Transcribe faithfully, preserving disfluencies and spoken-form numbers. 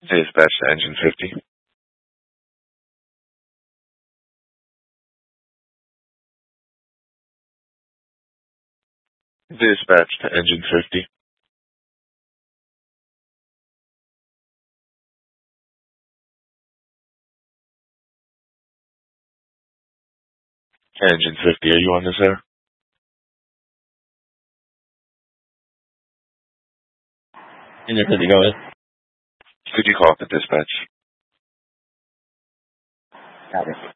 Dispatch to engine fifty. Dispatch to engine fifty. Engine fifty, are you on this air? Engine fifty, go ahead. Could you call up the dispatch? Got it.